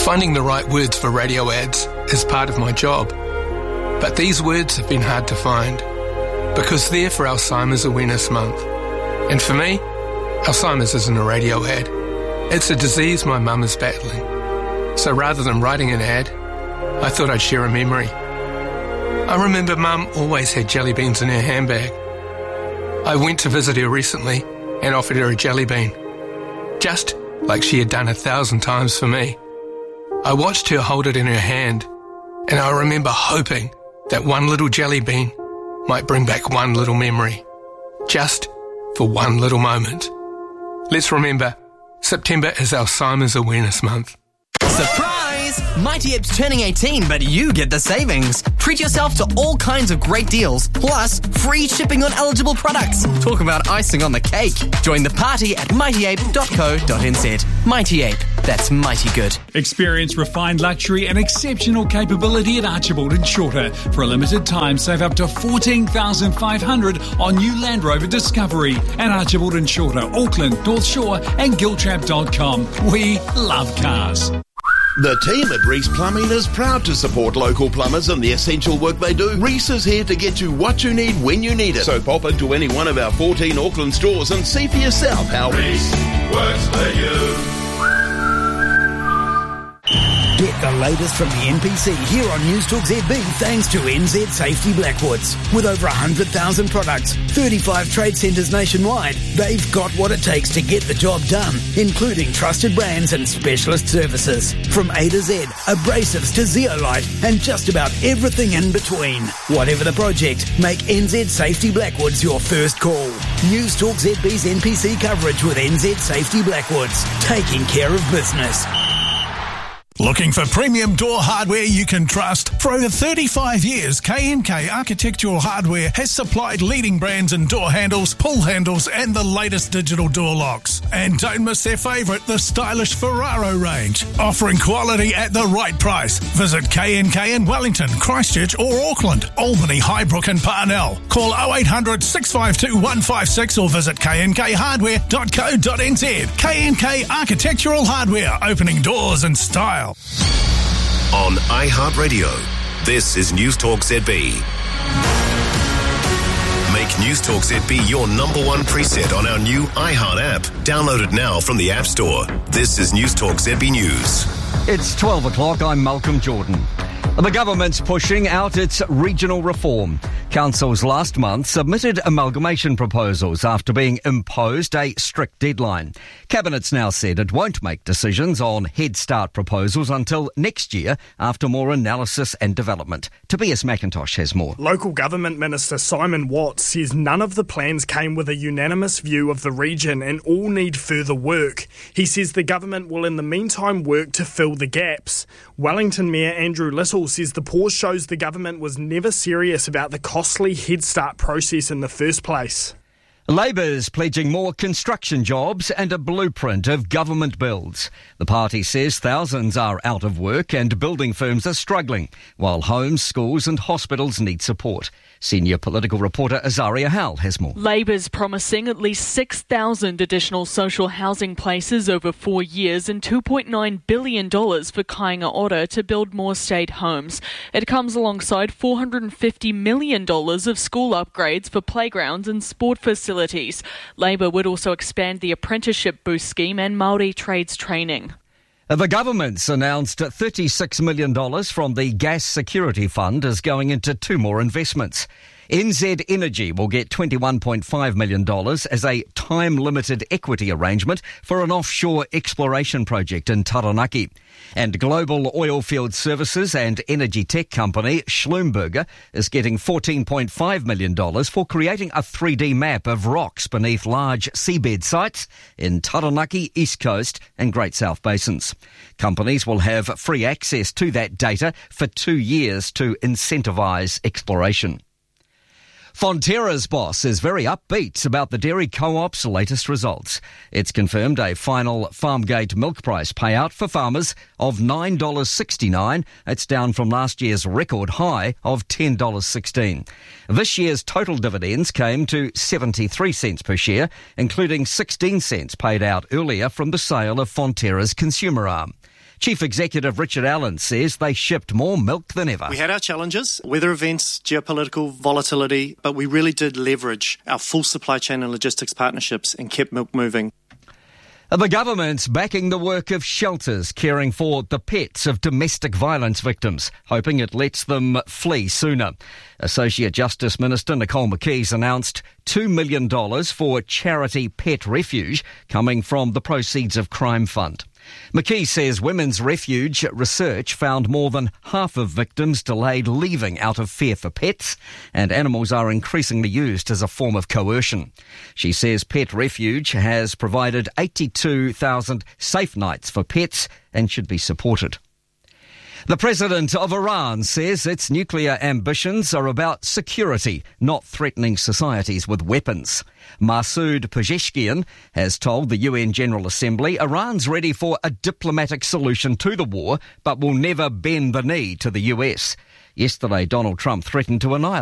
Finding the right words for radio ads is part of my job. But these words have been hard to find because they're for Alzheimer's Awareness Month. And for me, Alzheimer's isn't a radio ad. It's a disease my mum is battling. So rather than writing an ad, I thought I'd share a memory. I remember Mum always had jelly beans in her handbag. I went to visit her recently and offered her a jelly bean, just like she had done 1,000 times for me. I watched her hold it in her hand, and I remember hoping that one little jelly bean might bring back one little memory, just for one little moment. Let's remember, September is Alzheimer's Awareness Month. Surprise! Mighty Ape's turning 18, but you get the savings. Treat yourself to all kinds of great deals, plus free shipping on eligible products. Talk about icing on the cake. Join the party at mightyape.co.nz. Mighty Ape. That's mighty good. Experience refined luxury and exceptional capability at Archibald and Shorter. For a limited time, save up to $14,500 on new Land Rover Discovery at Archibald and Shorter, Auckland, North Shore and Giltrap.com. We love cars. The team at Reese Plumbing is proud to support local plumbers and the essential work they do. Reese is here to get you what you need when you need it. So pop into any one of our 14 Auckland stores and see for yourself how Reese works for you. Get the latest from the NPC here on Newstalk ZB thanks to NZ Safety Blackwoods. With over 100,000 products, 35 trade centres nationwide, they've got what it takes to get the job done, including trusted brands and specialist services. From A to Z, abrasives to zeolite, and just about everything in between. Whatever the project, make NZ Safety Blackwoods your first call. Newstalk ZB's NPC coverage with NZ Safety Blackwoods, taking care of business. Looking for premium door hardware you can trust? For over 35 years, K&K Architectural Hardware has supplied leading brands in door handles, pull handles and the latest digital door locks. And don't miss their favourite, the stylish Ferraro range. Offering quality at the right price. Visit K&K in Wellington, Christchurch or Auckland, Albany, Highbrook and Parnell. Call 0800 652 156 or visit knkhardware.co.nz. K&K Architectural Hardware, opening doors in style. On iHeartRadio, this is Newstalk ZB. Make Newstalk ZB your number one preset on our new iHeart app. Download it now from the App Store. This is Newstalk ZB News. It's 12 o'clock. I'm Malcolm Jordan. The government's pushing out its regional reform. Councils last month submitted amalgamation proposals after being imposed a strict deadline. Cabinet's now said it won't make decisions on Head Start proposals until next year after more analysis and development. Tobias McIntosh has more. Local Government Minister Simon Watts says none of the plans came with a unanimous view of the region and all need further work. He says the government will in the meantime work to fill the gaps. Wellington Mayor Andrew Little says the pause shows the government was never serious about the costly Head Start process in the first place. Labour's pledging more construction jobs and a blueprint of government builds. The party says thousands are out of work and building firms are struggling, while homes, schools and hospitals need support. Senior political reporter Azaria Howell has more. Labour's promising at least 6,000 additional social housing places over 4 years and $2.9 billion for Kāinga Ora to build more state homes. It comes alongside $450 million of school upgrades for playgrounds and sport facilities. Labour would also expand the apprenticeship boost scheme and Māori trades training. The government's announced $36 million from the Gas Security Fund is going into two more investments. NZ Energy will get $21.5 million as a time-limited equity arrangement for an offshore exploration project in Taranaki. And global oilfield services and energy tech company Schlumberger is getting $14.5 million for creating a 3D map of rocks beneath large seabed sites in Taranaki, East Coast and Great South Basins. Companies will have free access to that data for 2 years to incentivise exploration. Fonterra's boss is very upbeat about the Dairy Co-op's latest results. It's confirmed a final Farmgate milk price payout for farmers of $9.69. It's down from last year's record high of $10.16. This year's total dividends came to 73 cents per share, including 16 cents paid out earlier from the sale of Fonterra's consumer arm. Chief Executive Richard Allen says they shipped more milk than ever. We had our challenges, weather events, geopolitical volatility, but we really did leverage our full supply chain and logistics partnerships and kept milk moving. The government's backing the work of shelters caring for the pets of domestic violence victims, hoping it lets them flee sooner. Associate Justice Minister Nicole McKee's announced $2 million for charity Pet Refuge coming from the proceeds of Crime Fund. McKee says Women's Refuge research found more than half of victims delayed leaving out of fear for pets, and animals are increasingly used as a form of coercion. She says Pet Refuge has provided 82,000 safe nights for pets and should be supported. The president of Iran says its nuclear ambitions are about security, not threatening societies with weapons. Masoud Pezeshkian has told the UN General Assembly Iran's ready for a diplomatic solution to the war, but will never bend the knee to the US. Yesterday, Donald Trump threatened to annihilate